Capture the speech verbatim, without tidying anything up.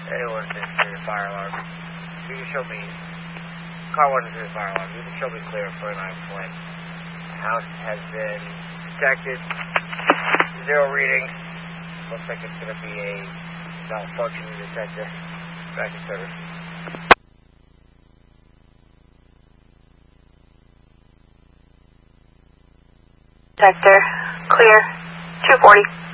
Anyone can see the fire alarm. You can show me. Car wasn't through the fire alarm. You can show me clear for nine point. The house has been detected. Zero readings. Looks like it's going to be a malfunctioning detector. Back in service. Detector, clear, two forty.